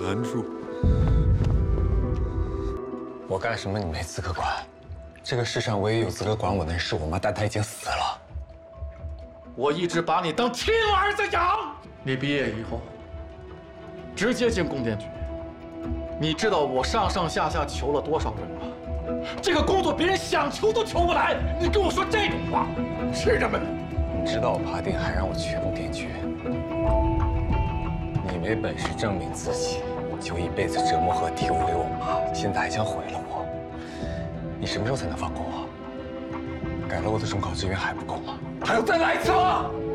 拦住！ 我干什么你没资格管。这个世上唯一有资格管我的人是我妈，但她已经死了。 我一直把你当亲儿子养。你毕业以后，直接进供电局。你知道我上上下下求了多少人吗？这个工作别人想求都求不来，你跟我说这种话，是什么？ 你知道我怕定还让我去供电局，你没本事证明自己，就一辈子折磨和诋毁我妈，现在还想毁了我。你什么时候才能放过我？改了我的中考志愿还不够吗？还要再来一次吗？